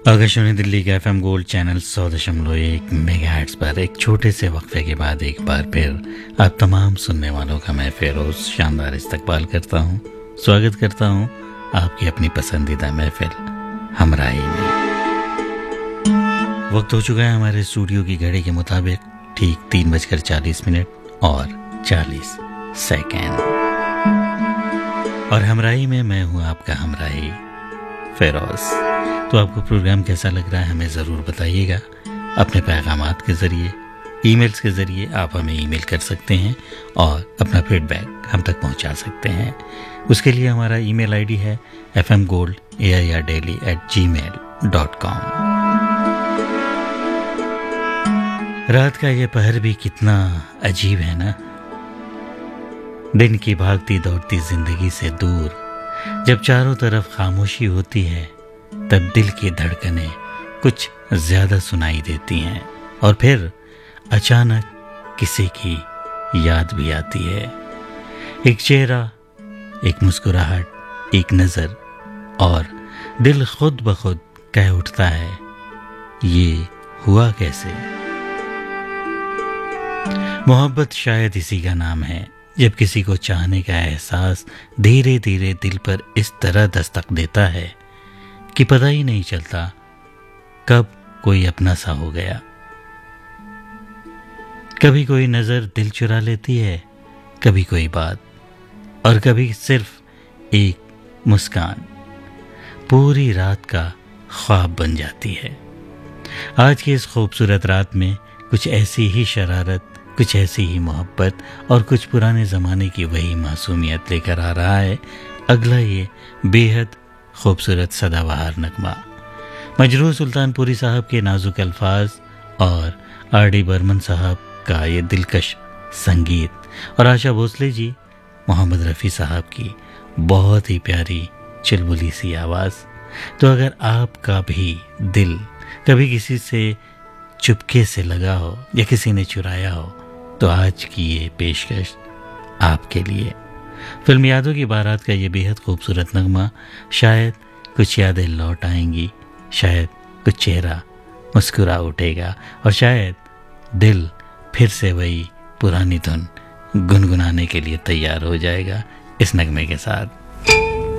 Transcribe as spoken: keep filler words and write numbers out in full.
आकाशवाणी दिल्ली के FM gold channel सौ दशमलव एक मेगाहर्ट्ज पर एक छोटे से वक्फे के बाद एक बार फिर आप तमाम सुनने वालों का मैं फेरोज शानदार इस्तकबाल करता हूँ। स्वागत करता हूँ आपकी अपनी पसंदीदा महफिल हमराही में। वक्त हो चुका है हमारे स्टूडियो की घड़ी के मुताबिक ठीक तीन बजकर चालीस मिनट और चालीस सेकेंड और हमराही में मैं हूँ आपका हमराही फेरोज। तो आपको प्रोग्राम कैसा लग रहा है हमें ज़रूर बताइएगा। अपने पैगामात के ज़रिए, ईमेल्स के ज़रिए आप हमें ईमेल कर सकते हैं और अपना फीडबैक हम तक पहुंचा सकते हैं। उसके लिए हमारा ईमेल आईडी है F M gold A I R daily eight ji mail dot com. रात का ये पहर भी कितना अजीब है ना। दिन की भागती दौड़ती जिंदगी से दूर जब चारों तरफ खामोशी होती है तब दिल की धड़कनें कुछ ज्यादा सुनाई देती हैं और फिर अचानक किसी की याद भी आती है। एक चेहरा, एक मुस्कुराहट, एक नजर और दिल खुद ब खुद कह उठता है ये हुआ कैसे। मोहब्बत शायद इसी का नाम है जब किसी को चाहने का एहसास धीरे धीरे दिल पर इस तरह दस्तक देता है कि पता ही नहीं चलता कब कोई अपना सा हो गया। कभी कोई नजर दिल चुरा लेती है, कभी कोई बात और कभी सिर्फ एक मुस्कान पूरी रात का ख्वाब बन जाती है। आज की इस खूबसूरत रात में कुछ ऐसी ही शरारत, कुछ ऐसी ही मोहब्बत और कुछ पुराने ज़माने की वही मासूमियत लेकर आ रहा है अगला ये बेहद खूबसूरत सदाबहार नगमा। मजरूह सुल्तानपुरी साहब के नाजुक अल्फाज और आर डी बर्मन साहब का ये दिलकश संगीत और आशा भोसले जी, मोहम्मद रफ़ी साहब की बहुत ही प्यारी चुलबुली सी आवाज़। तो अगर आपका भी दिल कभी किसी से चुपके से लगा हो या किसी ने चुराया हो तो आज की ये पेशकश आपके लिए। फिल्म यादों की बारात का ये बेहद खूबसूरत नगमा। शायद कुछ यादें लौट आएंगी, शायद कुछ चेहरा मुस्कुरा उठेगा और शायद दिल फिर से वही पुरानी धुन गुनगुनाने के लिए तैयार हो जाएगा इस नगमे के साथ।